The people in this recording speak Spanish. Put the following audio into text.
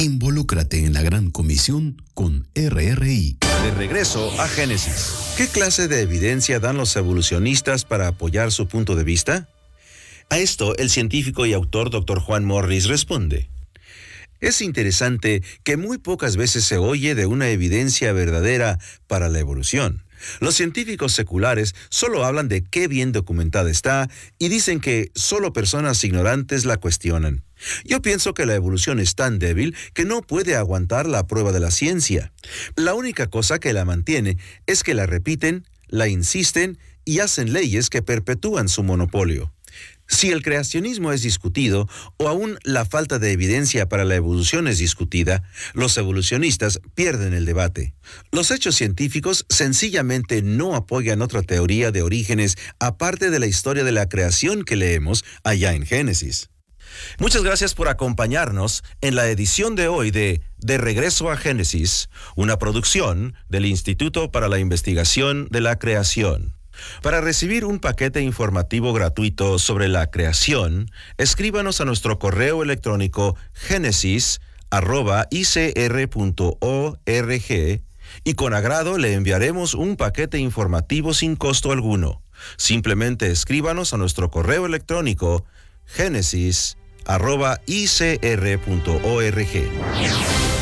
Involúcrate en la gran comisión con RRI. De regreso a Génesis. ¿Qué clase de evidencia dan los evolucionistas para apoyar su punto de vista? A esto, el científico y autor Dr. Juan Morris responde: es interesante que muy pocas veces se oye de una evidencia verdadera para la evolución. Los científicos seculares solo hablan de qué bien documentada está y dicen que solo personas ignorantes la cuestionan. Yo pienso que la evolución es tan débil que no puede aguantar la prueba de la ciencia. La única cosa que la mantiene es que la repiten, la insisten y hacen leyes que perpetúan su monopolio. Si el creacionismo es discutido, o aún la falta de evidencia para la evolución es discutida, los evolucionistas pierden el debate. Los hechos científicos sencillamente no apoyan otra teoría de orígenes aparte de la historia de la creación que leemos allá en Génesis. Muchas gracias por acompañarnos en la edición de hoy de Regreso a Génesis, una producción del Instituto para la Investigación de la Creación. Para recibir un paquete informativo gratuito sobre la creación, escríbanos a nuestro correo electrónico genesis@icr.org y con agrado le enviaremos un paquete informativo sin costo alguno. Simplemente escríbanos a nuestro correo electrónico genesis@icr.org.